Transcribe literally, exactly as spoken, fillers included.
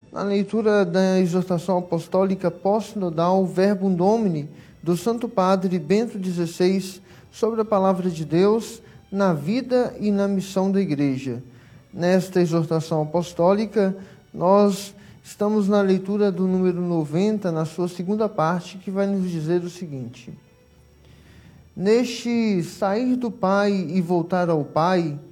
Na leitura da exortação apostólica pós-sinodal Verbum Domini, do Santo Padre Bento dezesseis, sobre a Palavra de Deus na vida e na missão da Igreja. Nesta exortação apostólica, nós estamos na leitura do número noventa, na sua segunda parte, que vai nos dizer o seguinte: Neste sair do Pai e voltar ao Pai,